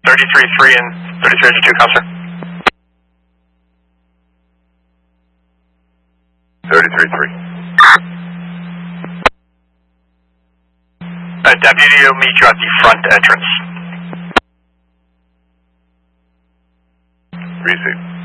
33-3 and 33-2, Counselor. 33-3. Deputy will meet you at the front entrance. Receive.